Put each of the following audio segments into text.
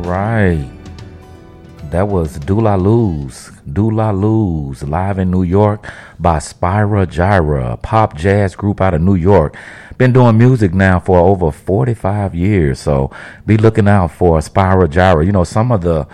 right. That was Dula Luz live in New York by Spyra Gyra, a pop jazz group out of New York. Been doing music now for over 45 years, so be looking out for Spyra Gyra. You know, some of the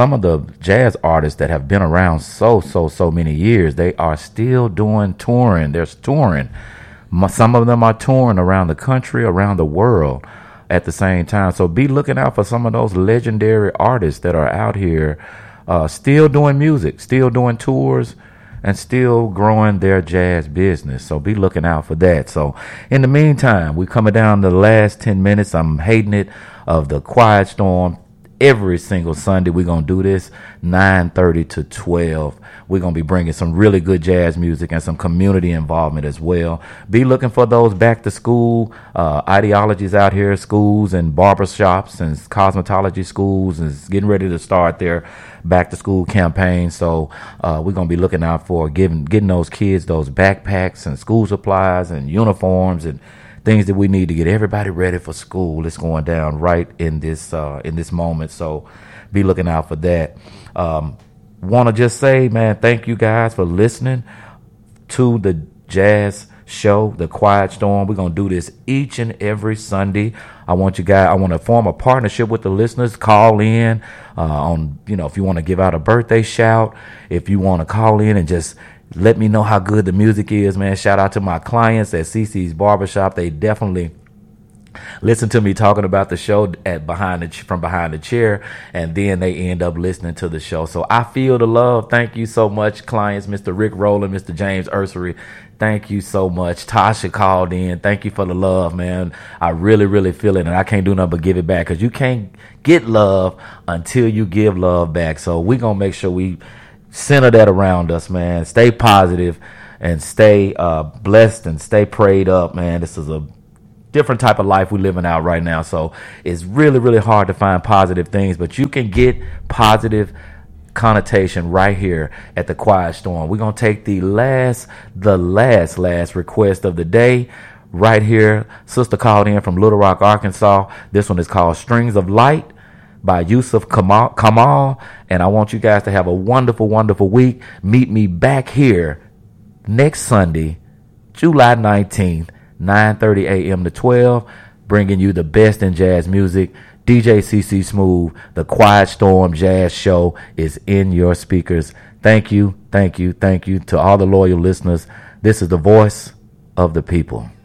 jazz artists that have been around so many years, they are still doing touring. They're touring. Some of them are touring around the country, around the world at the same time. So be looking out for some of those legendary artists that are out here still doing music, still doing tours, and still growing their jazz business. So be looking out for that. So in the meantime, we're coming down to the last 10 minutes. I'm hating it of the Quiet Storm. Every single Sunday, we're going to do this 9:30 to 12. We're going to be bringing some really good jazz music and some community involvement as well. Be looking for those back to school ideologies out here, schools and barbershops and cosmetology schools is getting ready to start their back to school campaign. So we're going to be looking out for getting those kids those backpacks and school supplies and uniforms and things that we need to get everybody ready for school. It's going down right in this moment. So be looking out for that. Want to just say, man, thank you guys for listening to the jazz show, The Quiet Storm. We're going to do this each and every Sunday. I want to form a partnership with the listeners. Call in if you want to give out a birthday shout, if you want to call in and just let me know how good the music is, man. Shout out to my clients at CC's Barbershop. They definitely listen to me talking about the show from behind the chair, and then they end up listening to the show. So I feel the love. Thank you so much, clients. Mr. Rick Rowland, Mr. James Ursery, thank you so much. Tasha called in. Thank you for the love, man. I really, really feel it, and I can't do nothing but give it back, because you can't get love until you give love back. So we're going to make sure we center that around us, man. Stay positive and stay blessed and stay prayed up, man. This is a different type of life we're living out right now. So it's really, really hard to find positive things, but you can get positive connotation right here at the Quiet Storm. We're going to take the last request of the day right here. Sister called in from Little Rock, Arkansas. This one is called Strings of Light by Yusuf Kamal. And I want you guys to have a wonderful, wonderful week. Meet me back here next Sunday, July 19th, 9:30 a.m. to 12, bringing you the best in jazz music. DJ CC Smooth, the Quiet Storm Jazz Show is in your speakers. Thank you to all the loyal listeners. This is the voice of the people.